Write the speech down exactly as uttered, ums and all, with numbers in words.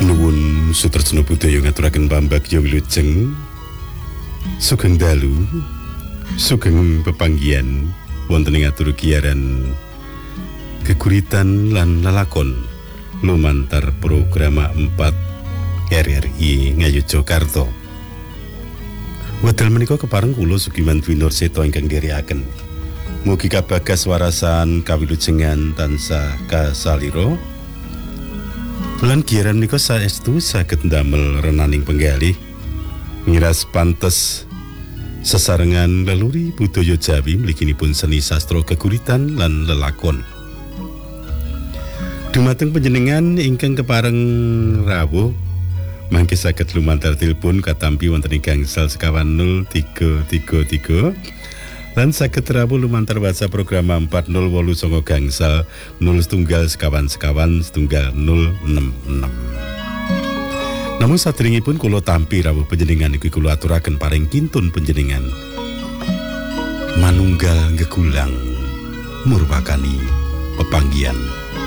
Nuwun Sutresna Budaya ngaturaken pambagya wilujeng sugeng dalu sugeng pepanggihan wonten ing atur giaran geguritan lan lelakon lumantar program empat R R I Ngayogyakarta. Wedal menika kepareng kula Sugiman Dwi Nurseta ingkang ndherekaken. Mugi kabagas warasan kawilujengan tansah kasalira. Bulan giaran menika saestu saged ndamel renaning penggalih miras pantes sesarengan leluri budaya Jawi mliginipun seni sastra geguritan lan lelakon. Dumateng panjenengan ingkang kepareng rawuh mangke saged lumantar telepon katampi wonten ing gangsal sekawan nol tiga tiga tiga lan saged rawuh lumantar WhatsApp program empat nol wolu songo gangsal nol setunggal sekawan sekawan setunggal nol enam enam. Namun sadèrèngipun kula tampi rawuh panjenengan iki kula aturaken paring kintun panjenengan manunggal gegulang murbakani pepanggihan.